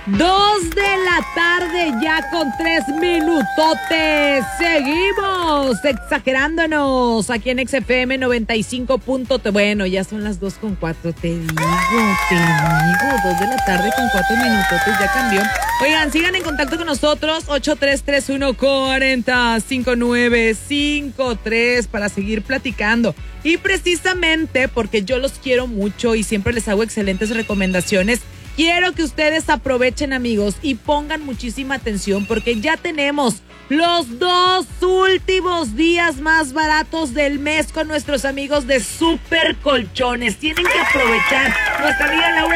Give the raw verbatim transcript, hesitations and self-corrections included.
Dos de la tarde ya con tres minutotes. Seguimos exagerándonos aquí en X F M noventa y cinco punto tres. Bueno, ya son las dos con cuatro. Te digo, te digo. Dos de la tarde con cuatro minutotes. Ya cambió. Oigan, sigan en contacto con nosotros. ocho tres tres uno, cuatro cero, cinco nueve cinco tres para seguir platicando. Y precisamente porque yo los quiero mucho y siempre les hago excelentes recomendaciones, quiero que ustedes aprovechen, amigos, y pongan muchísima atención porque ya tenemos los dos últimos días más baratos del mes con nuestros amigos de Super Colchones. Tienen que aprovechar. Nuestra amiga Laura